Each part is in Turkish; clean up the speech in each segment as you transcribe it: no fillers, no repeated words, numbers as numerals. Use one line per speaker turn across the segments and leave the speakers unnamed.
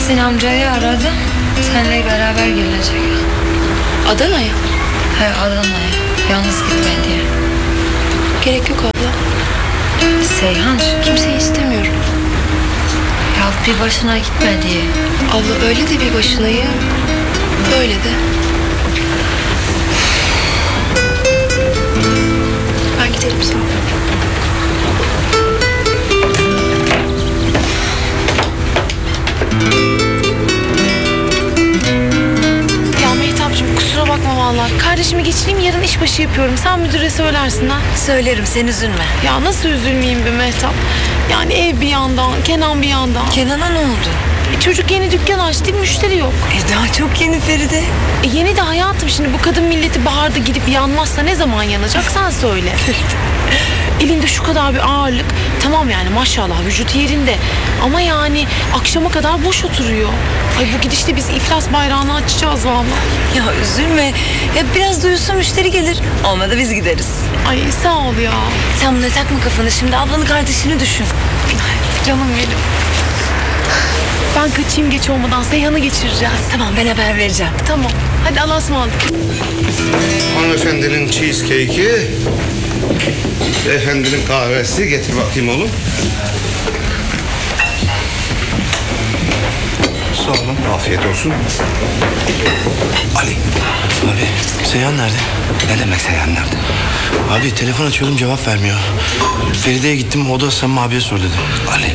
Muhsin amcayı aradım. Seninle beraber gelecek.
Adana'ya?
He, Adana'ya. Yalnız gitme diye.
Gerek yok abla.
Seyhan,
Kimseyi istemiyorum.
ya bir başına gitme diye.
Abla öyle de bir başınayım. Böyle de. Ben giderim sağ ol. Ya Mehtapcığım kusura bakma vallahi. Kardeşimi geçireyim, yarın işbaşı yapıyorum. Sen müdüre söylersin ha.
Söylerim, sen üzülme.
Ya nasıl üzülmeyeyim be Mehtap? Yani ev bir yandan, Kenan bir yandan.
Kenan'a ne oldu?
Çocuk yeni dükkan açtı, müşteri yok.
Daha çok yeni Feride.
Yeni de hayatım, şimdi bu kadın milleti baharda gidip yanmazsa ne zaman yanacak sen söyle. Elinde şu kadar bir ağırlık. Tamam yani maşallah vücut yerinde. Ama yani akşama kadar boş oturuyor. Ay bu gidişte biz iflas bayrağını açacağız vallahi.
Ya üzülme. Ya biraz duyulsun, müşteri gelir. Olmadı biz gideriz.
Ay sağ ol ya.
Sen buna takma kafanı, şimdi ablanı kardeşini düşün.
Canım benim. Ben kaçayım, geç olmadan Seyhan'ı geçireceğiz.
Tamam, ben haber vereceğim.
Tamam. Hadi Allah'a ısmarladık.
Hanımefendinin cheesecake'i, beyefendinin kahvesi. Getir bakayım oğlum. Sağ olun. Afiyet olsun.
Ali. Abi Seyhan nerede?
Ne demek Seyhan nerede?
Abi telefon açıyordum cevap vermiyor. Feride'ye gittim, o da Samim abiye sor dedi.
Ali.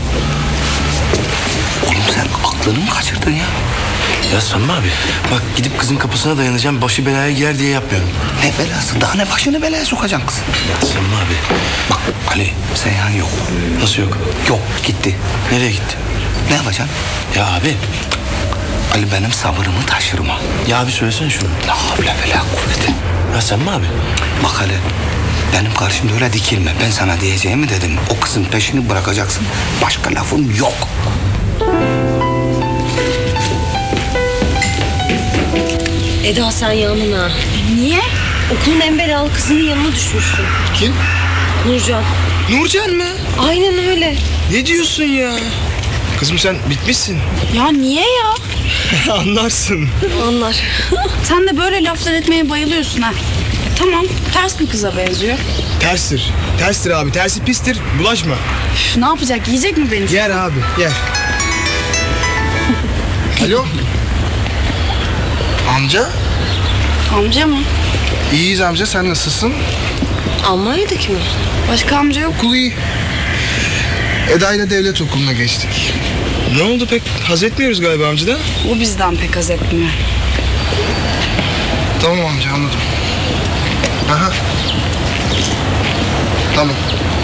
Oğlum sen aklını mı kaçırdın ya?
Ya Samim abi bak, gidip kızın kapısına dayanacağım, başı belaya girer diye yapmıyorum.
Ne belası? Daha ne başını belaya sokacaksın kızım?
Ya Samim abi.
Bak Ali, Seyhan yok.
Nasıl yok?
Yok, gitti.
Nereye gitti?
Ne yapacaksın?
Ya abi.
Ali benim sabırımı taşırma.
Ya abi söylesene şunu.
La havle ve la kuvvete.
Ya Samim abi.
Bak Ali, benim karşımda öyle dikilme. Ben sana diyeceğimi dedim. O kızın peşini bırakacaksın. Başka lafım yok.
Eda sen yandın ha.
Niye?
Okulun en belalı kızının yanına düşmüşsün.
Kim?
Nurcan.
Nurcan mı?
Aynen öyle.
Ne diyorsun ya? Kızım sen bitmişsin.
Ya niye ya?
Anlarsın.
Anlar.
Sen de böyle laflar etmeye bayılıyorsun ha. Tamam, ters bir kıza benziyor.
Terstir. Terstir abi. Tersi pistir. Bulaşma.
Üf, ne yapacak? Yiyecek mi beni?
Yer abi. Yer. Alo. Amca.
Amca mı?
İyiyiz amca. Sen nasılsın?
Almanya'daki mi?
Başka amca yok.
Okul iyi. Eda ile devlet okuluna geçtik. Ne oldu, pek haz etmiyoruz galiba amcadan?
O bizden pek haz etmiyor.
Tamam amca, anladım. Aha. Tamam.